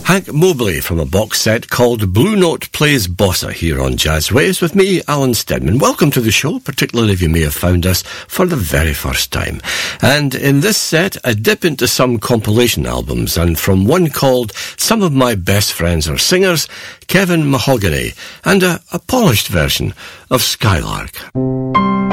Hank Mobley from a box set called Blue Note Plays Bossa here on Jazz Waves with me, Alan Stedman. Welcome to the show, particularly if you may have found us for the very first time. And in this set, a dip into some compilation albums, and from one called Some of My Best Friends Are Singers, Kevin Mahogany, and a polished version of Skylark.